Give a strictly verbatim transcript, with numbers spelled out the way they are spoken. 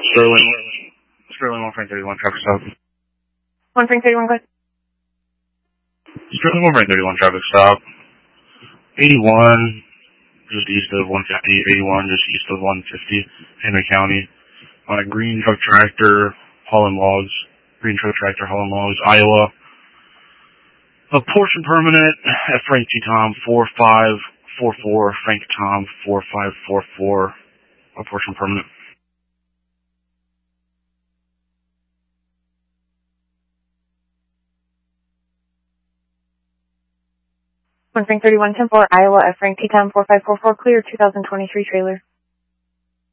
Sterling. Sterling one Frank thirty-one, traffic stop. one Frank thirty-one, go ahead. Sterling one Frank thirty-one, traffic stop. eighty-one, just east of one fifty. eighty-one, just east of one fifty, Henry County. On a green truck tractor, hauling logs. Green truck tractor, hauling logs, Iowa. A portion permanent at Frank T. Tom four five four four, Frank Tom four five four four, a portion permanent. one Frank thirty-one, ten four, Iowa at Frank T. Tom four five four four, clear two thousand twenty-three trailer.